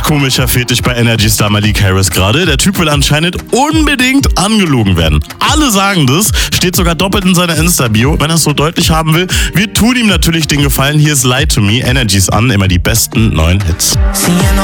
komischer Fetisch bei Energy Star Malik Harris gerade. Der Typ will anscheinend unbedingt angelogen werden. Alle sagen das, steht sogar doppelt in seiner Insta-Bio. Wenn er es so deutlich haben will, wir tun ihm natürlich den Gefallen. Hier ist Lie to Me, Energies an, immer die besten neuen Hits.